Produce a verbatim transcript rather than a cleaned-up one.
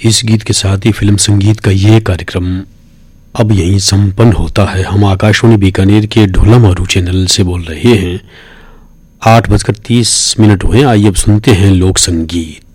इस गीत के साथ ही फिल्म संगीत का ये कार्यक्रम अब यहीं संपन्न होता है। हम आकाशवाणी बीकानेर के ढोला मारू चैनल से बोल रहे हैं। आठ बजकर तीस मिनट हुए। आइए अब सुनते हैं लोक संगीत।